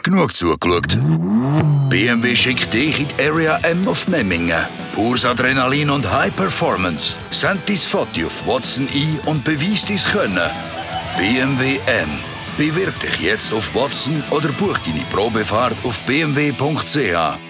genug zugeschaut. BMW schickt dich in die Area M auf Memmingen. Pures Adrenalin und High Performance. Send dein Foto auf Watson ein und beweis dein Können. BMW M. Bewirb dich jetzt auf Watson oder buch deine Probefahrt auf bmw.ch.